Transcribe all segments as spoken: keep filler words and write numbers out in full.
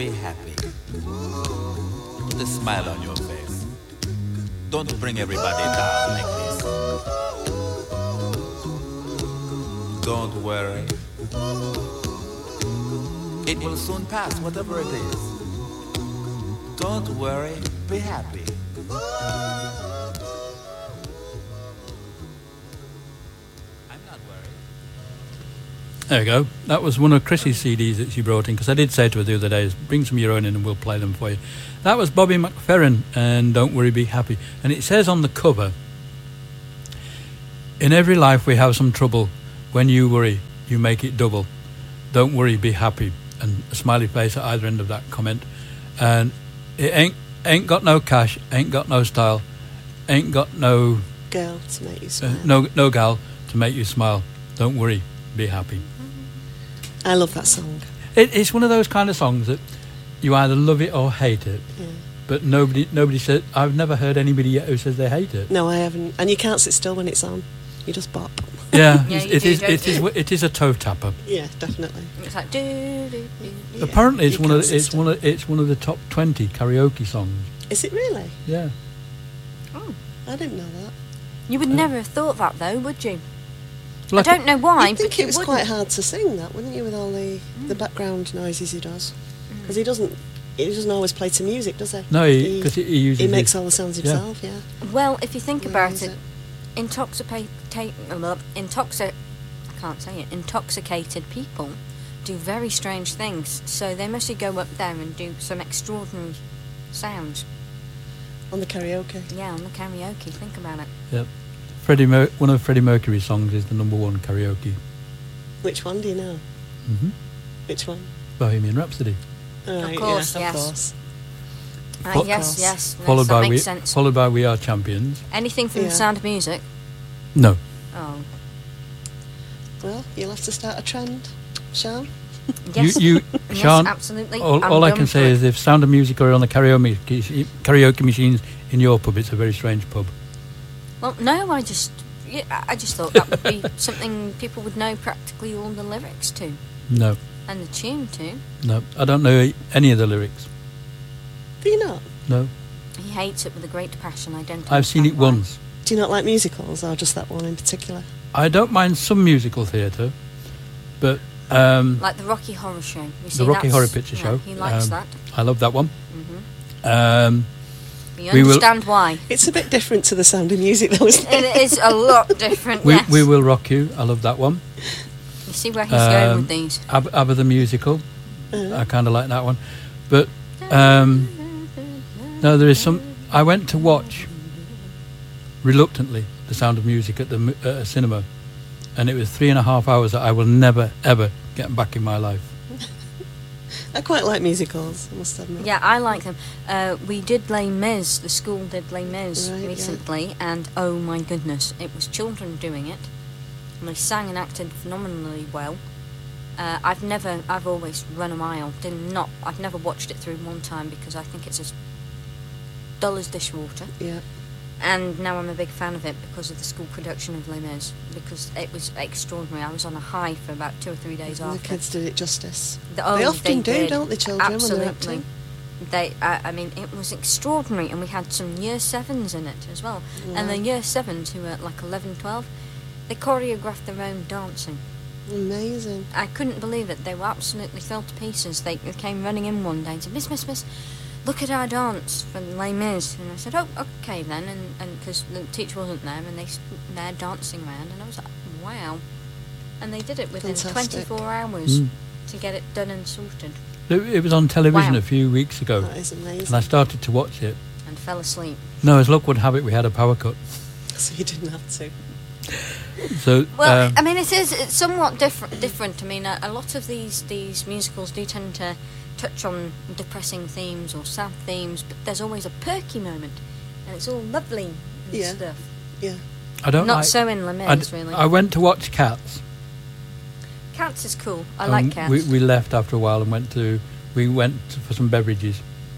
be happy. Put a smile on your face. Don't bring everybody down like this. Don't worry. It will soon pass, whatever it is. Don't worry, be happy. There we go. That was one of Chrissy's C Ds that she brought in, because I did say to her the other day, bring some of your own in and we'll play them for you. That was Bobby McFerrin and Don't Worry, Be Happy. And it says on the cover, in every life we have some trouble. When you worry, you make it double. Don't worry, be happy. And a smiley face at either end of that comment. And it ain't ain't got no cash, ain't got no style, ain't got no girl to make you smile. Uh, no, no gal to make you smile. Don't worry, be happy. I love that song. It, it's one of those kind of songs that you either love it or hate it. Yeah. But nobody, nobody said. I've never heard anybody yet who says they hate it. No, I haven't. And you can't sit still when it's on. You just bop. Yeah, yeah it do, is. It is. It is a toe tapper. Yeah, definitely. It's like do do do. Yeah. Apparently, it's You one of can't the, it's sit one of it's one of the top twenty karaoke songs. Is it really? Yeah. Oh, I didn't know that. you would never have thought that though, would you? Like I don't know why, You'd think but it you was wouldn't. quite hard to sing that, wouldn't you, with all the, the background noises he does? Because he doesn't he doesn't always play to music, does he? No, because he, he, he uses. He makes his, all the sounds yeah. himself. Yeah. Well, if you think Where about is it, it? intoxicate, well, intoxi- I can't say it. Intoxicated people do very strange things. So they must go up there and do some extraordinary sounds. On the karaoke. Yeah, on the karaoke. Think about it. Yep. Freddie Mer- one of Freddie Mercury's songs is the number one karaoke. Which one do you know? Mm-hmm. Which one? Bohemian Rhapsody. Oh, Of course, yeah, yes. Of course. Uh, Fo- yes, yes. No, Followed that by makes we, sense. followed by We Are Champions. Anything from Yeah. The Sound of Music? No. Oh, Well, you'll have to start a trend, Sean. yes. You, you yes, Sean. absolutely. All, I'm all I going can for say it. is, if Sound of Music are on the karaoke karaoke machines in your pub, it's a very strange pub. Well, no, I just, yeah, I just thought that would be something people would know practically all the lyrics to, No, and the tune to. no, I don't know any of the lyrics. Do you not? No, He hates it with a great passion. I don't. I've seen it understand why. once. Do you not like musicals, or just that one in particular? I don't mind some musical theatre, but um, Like the Rocky Horror Show. You the see, Rocky that's- Horror Picture yeah, Show. He likes um, that. I love that one. hmm Um, You we will- understand why? It's a bit different to The Sound of Music, though, isn't it? It is a lot different. we, yes. we Will Rock You. I love that one. You see where he's going Um, with these. Ab- ABBA the musical. Uh-huh. I kind of like that one. But um, no, there is some. I went to watch reluctantly The Sound of Music at the mu- at a cinema, and it was three and a half hours that I will never ever get back in my life. I quite like musicals, I must admit. Yeah, I like them. Uh, we did Les Mis. The school did Les Mis Right, yeah. recently, and oh my goodness, it was children doing it, and they sang and acted phenomenally well. Uh, I've never, I've always run a mile. Did not, I've never watched it through one time because I think it's as dull as dishwater. Yeah. And now I'm a big fan of it because of the school production of Les Mis, because it was extraordinary. I was on a high for about two or three days And the after. kids did it justice. The- oh, they often do, did. don't they, children, when they're Absolutely. acting? They, uh, I mean, it was extraordinary, and we had some year sevens in it as well. And the Wow. year sevens, who were like eleven, twelve, they choreographed their own dancing. Amazing. I couldn't believe it. They were absolutely filled to pieces. They, they came running in one day and said, "Miss, Miss, Miss, look at our dance for Les Mis." And I said, "Oh, okay then." And and because the teacher wasn't there, and they s- they're dancing around, and I was like, "Wow!" And they did it within Fantastic. twenty-four hours Mm. to get it done and sorted, It, it was on television Wow. a few weeks ago, That is and I amazing. started to watch it. and fell asleep. No, as luck would have it, we had a power cut. So you didn't have to. So Well, um, I mean, it is it's somewhat different. Different. I mean, a, a lot of these these musicals do tend to touch on depressing themes or sad themes, but there's always a perky moment, and it's all lovely and Yeah. stuff. Yeah. I don't Not like. so in Les I, Mis, really. I went to watch Cats. Cats is cool. I and like Cats. We, we left after a while and went to we went for some beverages,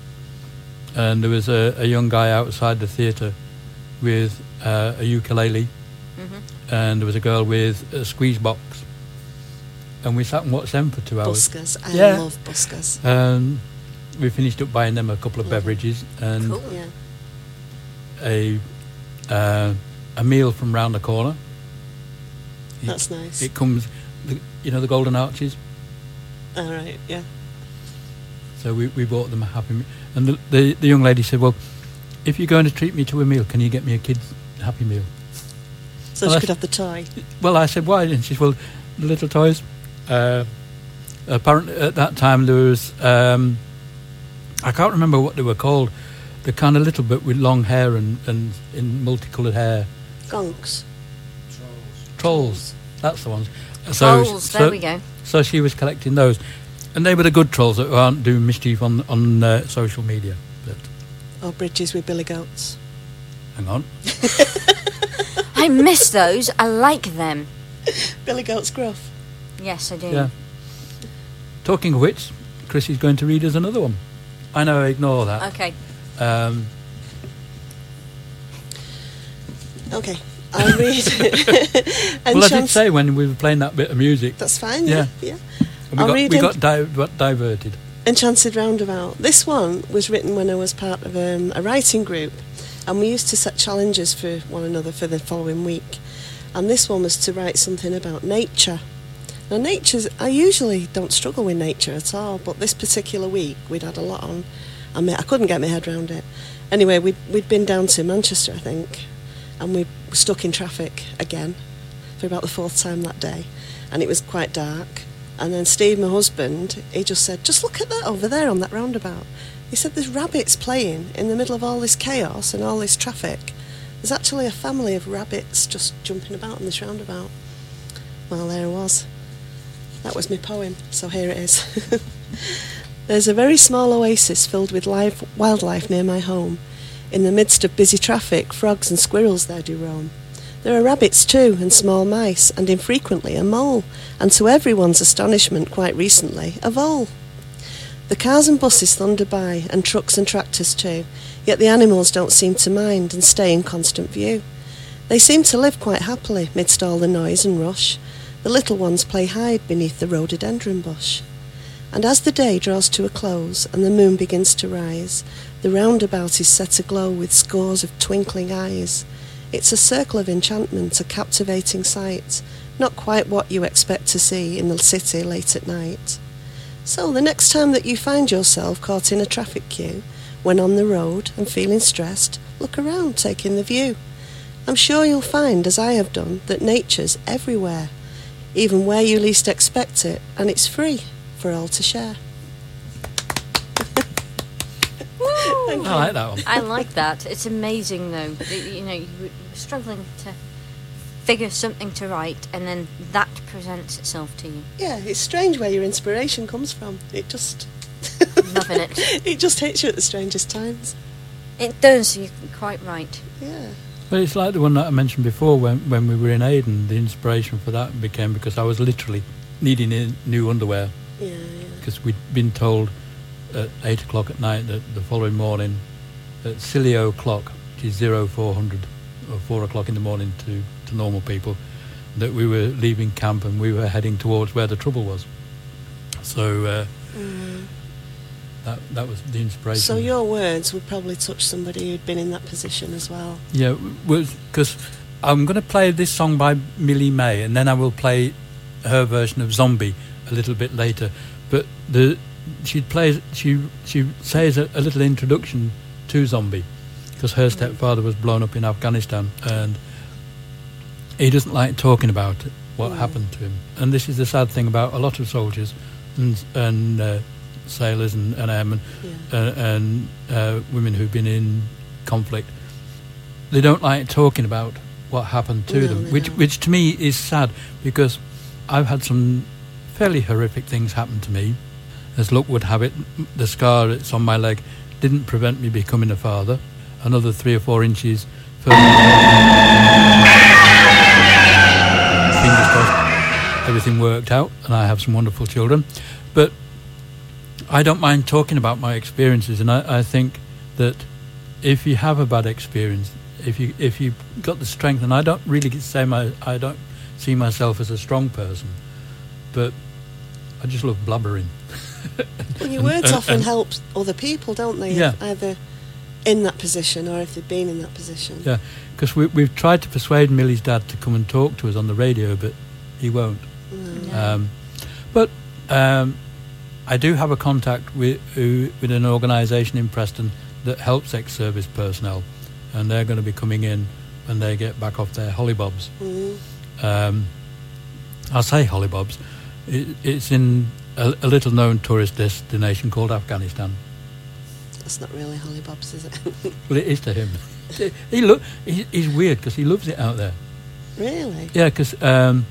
and there was a, a young guy outside the theatre with uh, a ukulele, hmm and there was a girl with a squeeze box, and we sat and watched them for two hours. Buskers. I Yeah. love buskers. Um, we finished up buying them a couple of Mhm. beverages and Cool. Yeah. a uh, a meal from round the corner. It- That's nice. It comes, the, you know, the Golden Arches. All right. Yeah. So we, we bought them a Happy Meal. And the, the the young lady said, "Well, if you're going to treat me to a meal, can you get me a kid's Happy Meal?" So Well, she that's- could have the toy. Well, I said, "Why?" And she said, "Well, the little toys." Uh, apparently, at that time there was um, I can't remember what they were called. The kind of little bit with long hair and, and in multicoloured hair. Gonks. Trolls. That's the ones. So, Trolls, so, there we go. So she was collecting those, and they were the good trolls that aren't doing mischief on on uh, social media. But Or bridges with billy goats. hang on, I miss those. I like them. Billy goat's gruff. Yes, I do. yeah. Talking of which, Chris is going to read us another one. I know, ignore that. Okay. Um, Okay. I'll read it. well, I did Enchant- say when we were playing that bit of music, That's fine. Yeah. Yeah. we I'll got, read we it. got di- got diverted. Enchanted Roundabout. This one was written when I was part of um, a writing group, and we used to set challenges for one another for the following week. And this one was to write something about nature. Now, nature's, I usually don't struggle with nature at all, but this particular week we'd had a lot on. I mean, I couldn't get my head around it. Anyway, we'd, we'd been down to Manchester, I think, and we were stuck in traffic again for about the fourth time that day, and it was quite dark. And then Steve, my husband, he just said, just look at that over there on that roundabout. He said, there's rabbits playing in the middle of all this chaos and all this traffic. There's actually a family of rabbits just jumping about on this roundabout. Well, there it was. That was my poem, so here it is. There's a very small oasis filled with live wildlife near my home. In the midst of busy traffic, frogs and squirrels there do roam. There are rabbits too, and small mice, and infrequently a mole, and to everyone's astonishment quite recently, a vole. The cars and buses thunder by, and trucks and tractors too, yet the animals don't seem to mind and stay in constant view. They seem to live quite happily midst all the noise and rush. The little ones play hide beneath the rhododendron bush. And as the day draws to a close and the moon begins to rise, the roundabout is set aglow with scores of twinkling eyes. It's a circle of enchantment, a captivating sight, not quite what you expect to see in the city late at night. So the next time that you find yourself caught in a traffic queue, when on the road and feeling stressed, look around, take in the view. I'm sure you'll find, as I have done, that nature's everywhere, even where you least expect it, and it's free for all to share. I like that one. I like that. It's amazing, though. that, You know, you were struggling to figure something to write, and then that presents itself to you. Yeah, it's strange where your inspiration comes from. It just... Loving it. It just hits you at the strangest times. It does. You're quite right. Yeah. Well, it's like the one that I mentioned before when when we were in Aden. The inspiration for that became because I was literally needing in new underwear Yeah, yeah. because we'd been told at eight o'clock at night that the following morning at Silio clock, which is zero four hundred or four o'clock in the morning to, to normal people, that we were leaving camp and we were heading towards where the trouble was. So uh, Mm. that that was the inspiration. So your words would probably touch somebody who'd been in that position as well. Yeah, because I'm going to play this song by Millie May, and then I will play her version of Zombie a little bit later. But the she plays she she says a, a little introduction to Zombie because her stepfather was blown up in Afghanistan, and he doesn't like talking about it, what Mm. happened to him. And this is the sad thing about a lot of soldiers and and uh, sailors and, and airmen Yeah. uh, and uh, women who've been in conflict. They don't like talking about what happened to No, them, they which don't. which to me is sad because I've had some fairly horrific things happen to me. As luck would have it, the scar that's on my leg didn't prevent me becoming a father. Another three or four inches further. Fingers crossed, everything worked out, and I have some wonderful children. But I don't mind talking about my experiences, and I, I think that if you have a bad experience, if you if you've got the strength, and I don't really say my I don't see myself as a strong person, but I just love blabbering. Well, your words and- often and- help other people, don't they? Yeah. Either in that position or if they've been in that position. Yeah, because we, we've tried to persuade Millie's dad to come and talk to us on the radio, but he won't. Mm. No. Um, but um, I do have a contact with who, with an organisation in Preston that helps ex-service personnel, and they're going to be coming in when they get back off their hollybobs. Mm. Um, I'll say hollybobs. It, it's in a, a little-known tourist destination called Afghanistan. That's not really hollybobs, is it? Well, it is to him. he look. He, he's weird because he loves it out there. Really? Yeah, because um,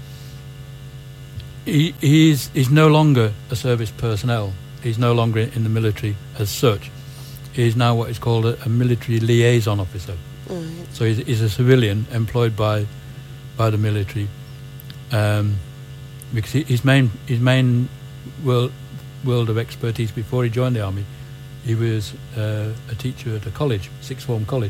he he's he's no longer a service personnel. He's no longer in the military as such. He's now what is called a, a military liaison officer. Oh, yeah. So he's, he's a civilian employed by by the military. Um, because he, his main his main world world of expertise before he joined the army, he was uh, a teacher at a college, sixth form college.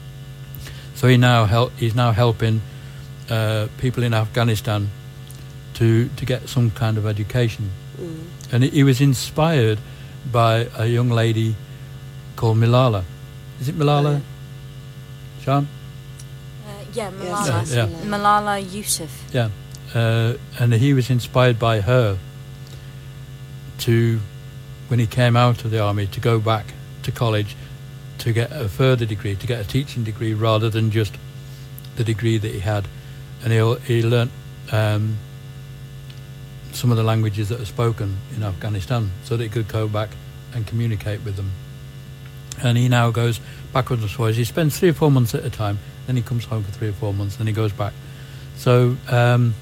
So he now help he's now helping uh, people in Afghanistan to to get some kind of education, Mm. and he, he was inspired by a young lady called Malala. Is it Malala? Sean? Uh, yeah, Yes, Malala. yes, Yeah. Malala. Malala Yousaf. Yeah, uh, and he was inspired by her to, when he came out of the army, to go back to college to get a further degree, to get a teaching degree rather than just the degree that he had. And he he learnt um, some of the languages that are spoken in Afghanistan so that he could go back and communicate with them. And he now goes backwards and forwards. He spends three or four months at a time, then he comes home for three or four months, then he goes back. So, um,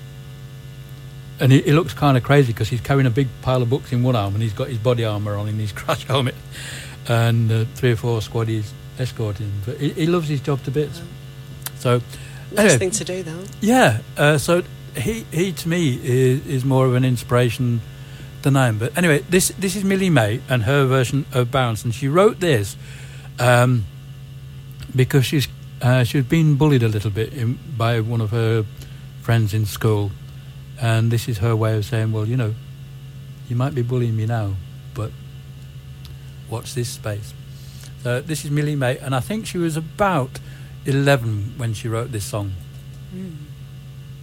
and he, he looks kind of crazy because he's carrying a big pile of books in one arm and he's got his body armour on and his crash helmet, and uh, three or four squaddies escorting him. But he, he loves his job to bits. So, Nice anyway, thing to do, though. yeah, uh, so he, he to me is, is more of an inspiration than I am. But anyway, this this is Millie May and her version of Bounce, and she wrote this um, because she's uh, she's been bullied a little bit in, by one of her friends in school, and this is her way of saying, well, you know, you might be bullying me now, but watch this space. So this is Millie May, and I think she was about eleven when she wrote this song. Mm.